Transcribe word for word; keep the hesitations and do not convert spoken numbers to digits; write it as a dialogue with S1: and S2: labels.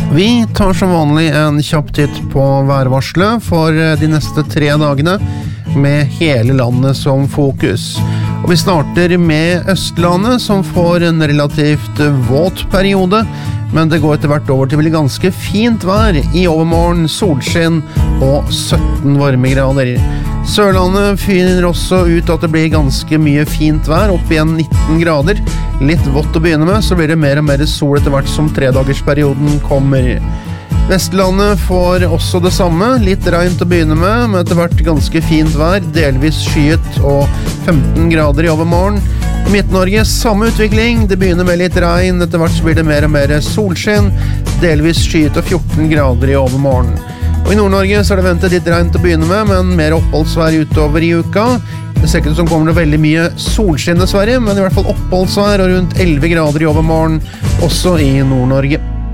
S1: Vi tar som vanlig en kjapp titt på værvarselet for de neste tre dagene med hele landet som fokus. Og vi starter med Østlandet som får en relativt våt periode, men det går etter hvert over til å bli ganske fint vær i overmorgen, solskinn og sytten varmegrader. Sørlandet finner også ut at det blir ganske mye fint vær, opp igjen nitten grader. Litt vått å begynne med, så blir det mer og mer sol etter hvert som tredagersperioden kommer. Vestlandet får også det samme, litt regn til å begynne med, men etter hvert ganske fint vær, delvis skyet og femten grader i overmorgen. I Midt-Norge samme utvikling, det begynner med litt regn, etter hvert så blir det mer og mer solskinn, delvis skyet og fjorten grader i overmorgen. Og i Nord-Norge så er det ventet litt regn til å begynne med, men mer oppholdsvær utover i uka. Det ser ikke ut som kommer det veldig mye solskinn dessverre, men i hvert fall oppholdsvær og rundt elleve grader i overmorgen, også i Nord-Norge.